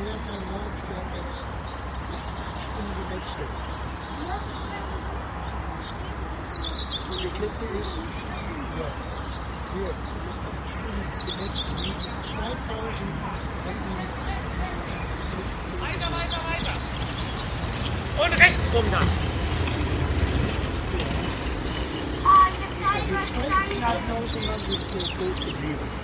mehr Kanalstern als in die letzte. Und die Kette ist, ja, hier, die letzte liegt 2000. Weiter! Und rechts rum dann. Die 2000 sind tot geblieben.